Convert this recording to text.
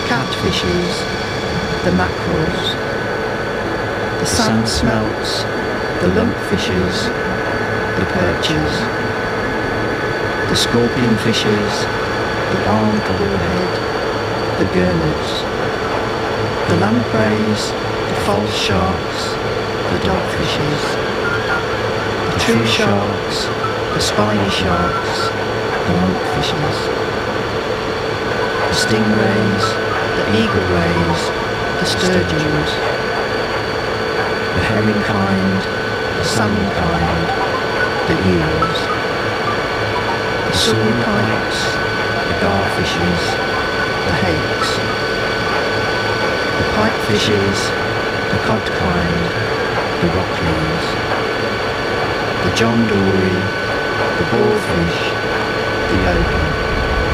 catfishes, the mackerels, the sand smelts, the lumpfishes, the perches, the scorpion fishes, the armed bullhead, the gurnards, the lampreys, the false sharks, the dogfishes, the true sharks, the spiny sharks, the monkfishes, the stingrays, the eagle rays, the sturgeons, the herring kind, the salmon kind, the eels, the sauropikes, the garfishes, the hakes, the pipefishes, the cod kind, the rockleys, the John Dory, the boarfish, the open,